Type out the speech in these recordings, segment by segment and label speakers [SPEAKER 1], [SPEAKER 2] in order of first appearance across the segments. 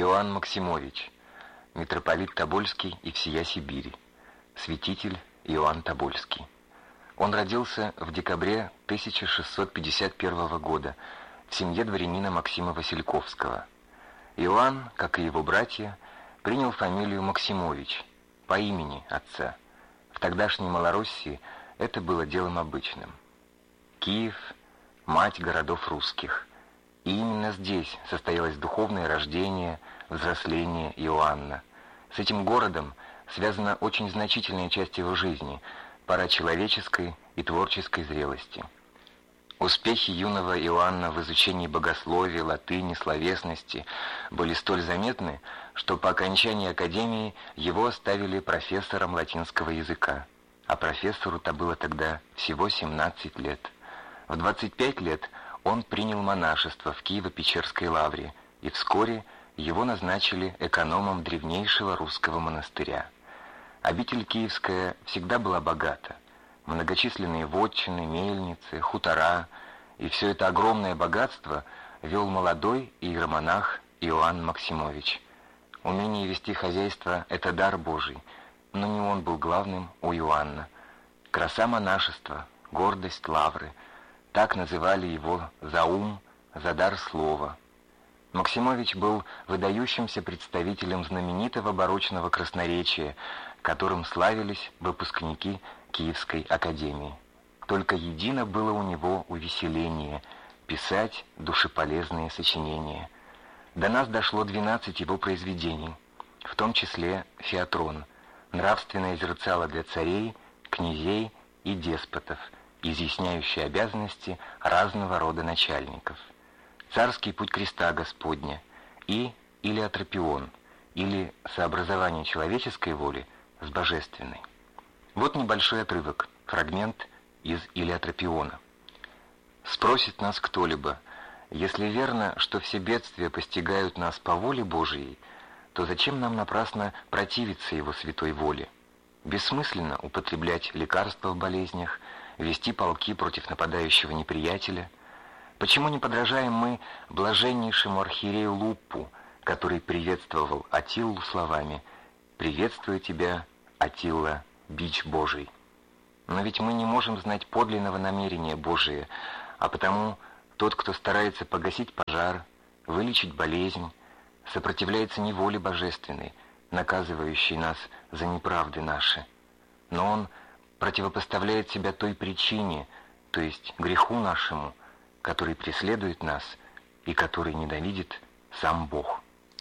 [SPEAKER 1] Иоанн Максимович, митрополит Тобольский и всея Сибири, святитель Иоанн Тобольский. Он родился в декабре 1651 года в семье дворянина Максима Васильковского. Иоанн, как и его братья, принял фамилию Максимович по имени отца. В тогдашней Малороссии это было делом обычным. Киев – мать городов русских. И именно здесь состоялось духовное рождение, взросление Иоанна. С этим городом связана очень значительная часть его жизни, пора человеческой и творческой зрелости. Успехи юного Иоанна в изучении богословия, латыни, словесности были столь заметны, что по окончании академии его оставили профессором латинского языка, а профессору-то было тогда всего 17 лет. В 25 лет он принял монашество в Киево-Печерской лавре, и вскоре его назначили экономом древнейшего русского монастыря. Обитель Киевская всегда была богата. Многочисленные вотчины, мельницы, хутора, и все это огромное богатство вел молодой иеромонах Иоанн Максимович. Умение вести хозяйство — это дар Божий, но не он был главным у Иоанна. Краса монашества, гордость лавры — так называли его за ум, за дар слова. Максимович был выдающимся представителем знаменитого барочного красноречия, которым славились выпускники Киевской академии. Только едино было у него увеселение — писать душеполезные сочинения. До нас дошло 12 его произведений, в том числе «Феотрон», нравственное зерцало для царей, князей и деспотов, изъясняющее обязанности разного рода начальников, «Царский путь креста Господня» и «Илиотропион», или «Сообразование человеческой воли с божественной». Вот небольшой отрывок, фрагмент из «Илиотропиона». «Спросит нас кто-либо: если верно, что все бедствия постигают нас по воле Божией, то зачем нам напрасно противиться Его святой воле? Бессмысленно употреблять лекарства в болезнях, вести полки против нападающего неприятеля. Почему не подражаем мы блаженнейшему архиерею Луппу, который приветствовал Аттилу словами: «Приветствую тебя, Аттила, бич Божий». Но ведь мы не можем знать подлинного намерения Божия, а потому тот, кто старается погасить пожар, вылечить болезнь, сопротивляется неволе божественной, наказывающей нас за неправды наши. Но он противопоставляет себя той причине, то есть греху нашему, который преследует нас и который ненавидит сам Бог.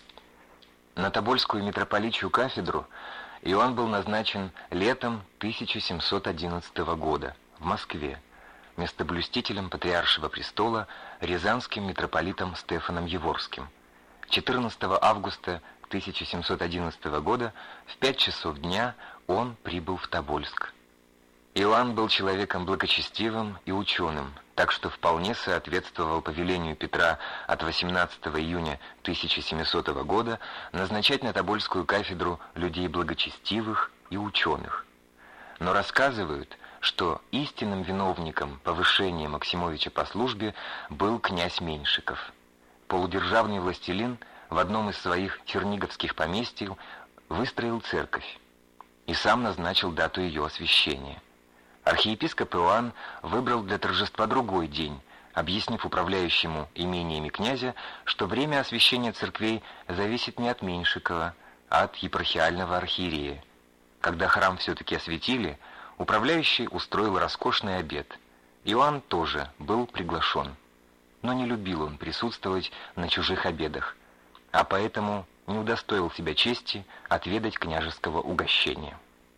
[SPEAKER 1] На Тобольскую митрополичью кафедру Иоанн был назначен летом 1711 года в Москве, местоблюстителем Патриаршего престола рязанским митрополитом Стефаном Еворским. 14 августа 1711 года в 5 часов дня он прибыл в Тобольск. Иоанн был человеком благочестивым и ученым, так что вполне соответствовал повелению Петра от 18 июня 1700 года назначать на Тобольскую кафедру людей благочестивых и ученых. Но рассказывают, что истинным виновником повышения Максимовича по службе был князь Меньшиков. Полудержавный властелин в одном из своих черниговских поместий выстроил церковь и сам назначил дату ее освящения. Архиепископ Иоанн выбрал для торжества другой день, объяснив управляющему имениями князя, что время освящения церквей зависит не от Меньшикова, а от епархиального архиерея. Когда храм все-таки осветили, управляющий устроил роскошный обед. Иоанн тоже был приглашен. Но не любил он присутствовать на чужих обедах, а поэтому не удостоил себя чести отведать княжеского угощения.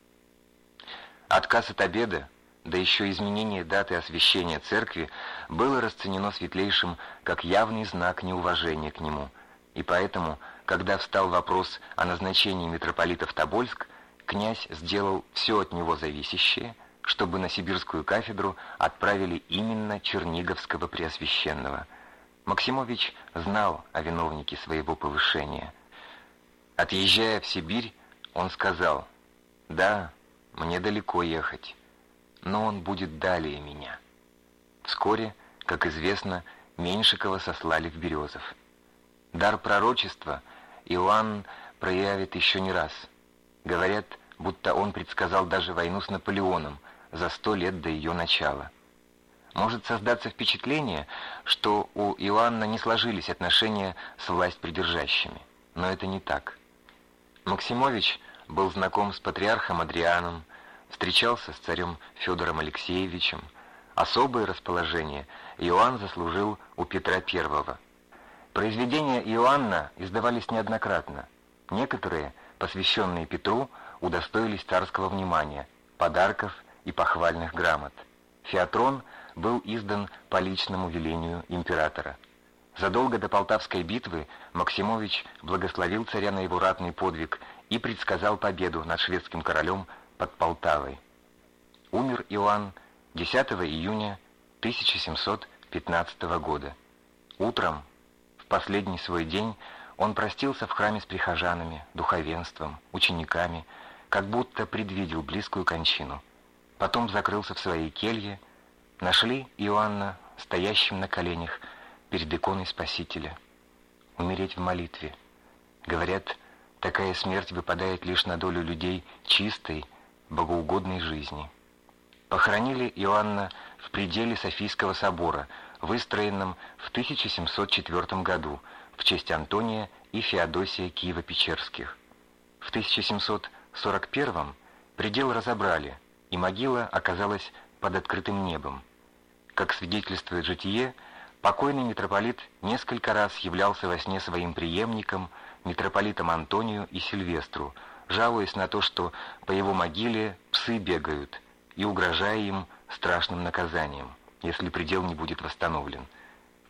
[SPEAKER 1] Отказ от обеда, да еще изменение даты освящения церкви, было расценено светлейшим как явный знак неуважения к нему, и поэтому, когда встал вопрос о назначении митрополита в Тобольск, князь сделал все от него зависящее, чтобы на сибирскую кафедру отправили именно черниговского преосвященного. Максимович знал о виновнике своего повышения. Отъезжая в Сибирь, он сказал: «Да, мне далеко ехать, но он будет далее меня». Вскоре, как известно, Меньшикова сослали в Березов. Дар пророчества Иоанн проявит еще не раз. Говорят, будто он предсказал даже войну с Наполеоном за 100 лет до ее начала. Может создаться впечатление, что у Иоанна не сложились отношения с властьпридержащими, но это не так. Максимович был знаком с патриархом Адрианом, встречался с царем Федором Алексеевичем. Особое расположение Иоанн заслужил у Петра I. Произведения Иоанна издавались неоднократно. Некоторые, посвященные Петру, удостоились царского внимания, подарков и похвальных грамот. Феотрон был издан по личному велению императора. Задолго до Полтавской битвы Максимович благословил царя на его ратный подвиг и предсказал победу над шведским королем под Полтавой. Умер Иоанн 10 июня 1715 года. Утром, в последний свой день, он простился в храме с прихожанами, духовенством, учениками, как будто предвидел близкую кончину. Потом закрылся в своей келье. Нашли Иоанна стоящим на коленях перед иконой Спасителя. Умереть в молитве. Говорят, такая смерть выпадает лишь на долю людей чистой, богоугодной жизни. Похоронили Иоанна в пределе Софийского собора, выстроенном в 1704 году в честь Антония и Феодосия Киево-Печерских. В 1741 предел разобрали, и могила оказалась под открытым небом. Как свидетельствует житие, покойный митрополит несколько раз являлся во сне своим преемникам, митрополитам Антонию и Сильвестру, жалуясь на то, что по его могиле псы бегают, и угрожая им страшным наказанием, если предел не будет восстановлен. В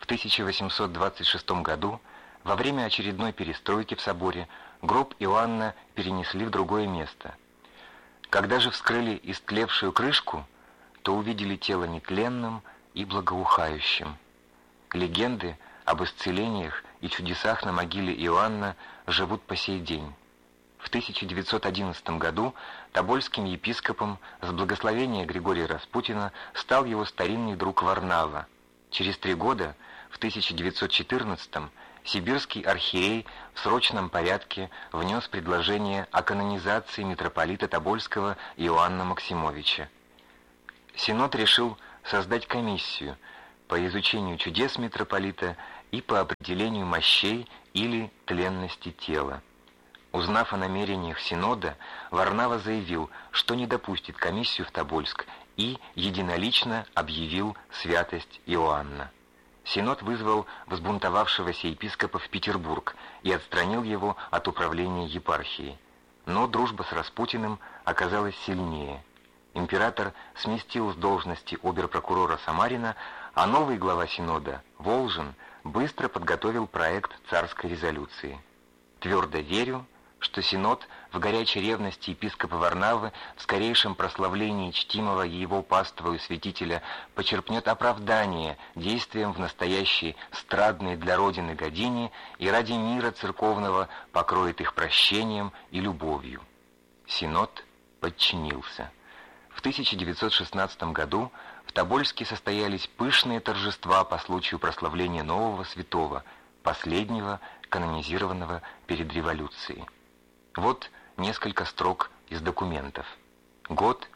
[SPEAKER 1] 1826 году, во время очередной перестройки в соборе, гроб Иоанна перенесли в другое место. Когда же вскрыли истлевшую крышку, то увидели тело нетленным и благоухающим. Легенды об исцелениях и чудесах на могиле Иоанна живут по сей день. В 1911 году тобольским епископом с благословения Григория Распутина стал его старинный друг Варнава. Через 3 года, в 1914 сибирский архиерей в срочном порядке внес предложение о канонизации митрополита Тобольского Иоанна Максимовича. Синод решил создать комиссию по изучению чудес митрополита и по определению мощей или тленности тела. Узнав о намерениях Синода, Варнава заявил, что не допустит комиссию в Тобольск и единолично объявил святость Иоанна. Синод вызвал взбунтовавшегося епископа в Петербург и отстранил его от управления епархией. Но дружба с Распутиным оказалась сильнее. Император сместил с должности обер-прокурора Самарина, а новый глава Синода, Волжин, быстро подготовил проект царской резолюции. Твердо верю, что Синод в горячей ревности епископа Варнавы в скорейшем прославлении чтимого его паствою святителя почерпнет оправдание действиям в настоящей страдной для Родины године и ради мира церковного покроет их прощением и любовью. Синод подчинился. В 1916 году в Тобольске состоялись пышные торжества по случаю прославления нового святого, последнего канонизированного перед революцией. Вот несколько строк из документов. Год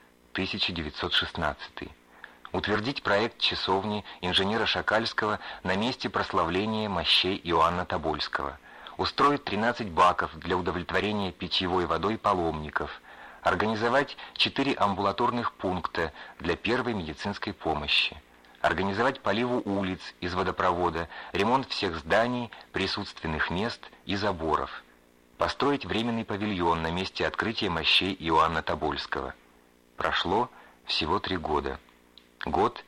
[SPEAKER 1] 1916. Утвердить проект часовни инженера Шакальского на месте прославления мощей Иоанна Тобольского. Устроить 13 баков для удовлетворения питьевой водой паломников. Организовать 4 амбулаторных пункта для первой медицинской помощи. Организовать поливу улиц из водопровода, ремонт всех зданий, присутственных мест и заборов. Построить временный павильон на месте открытия мощей Иоанна Тобольского. Прошло всего 3 года. Год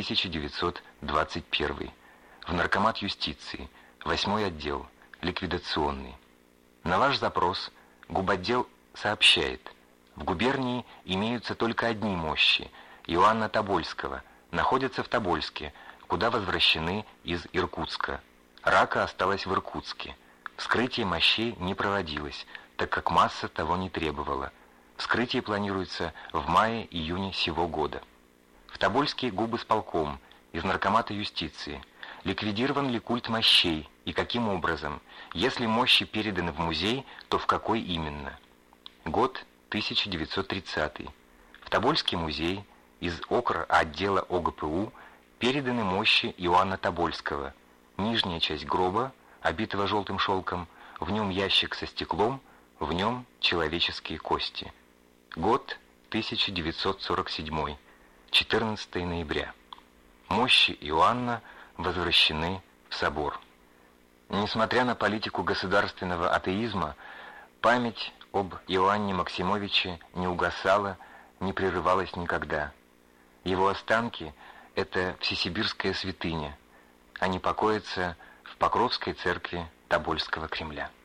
[SPEAKER 1] 1921. В Наркомат юстиции, 8-й отдел, ликвидационный. На ваш запрос губотдел сообщает: в губернии имеются только одни мощи Иоанна Тобольского, находятся в Тобольске, куда возвращены из Иркутска. Рака осталась в Иркутске. Вскрытие мощей не проводилось, так как масса того не требовала. Вскрытие планируется в мае-июне сего года. В Тобольске губысполком из Наркомата юстиции. Ликвидирован ли культ мощей и каким образом? Если мощи переданы в музей, то в какой именно? Год 1930. В Тобольский музей из отдела ОГПУ переданы мощи Иоанна Тобольского. Нижняя часть гроба, обитого желтым шелком, в нем ящик со стеклом, в нем человеческие кости. Год 1947. 14 ноября. Мощи Иоанна возвращены в собор. Несмотря на политику государственного атеизма, память об Иоанне Максимовиче не угасала, не прерывалась никогда. Его останки — это всесибирская святыня. Они покоятся в Покровской церкви Тобольского Кремля.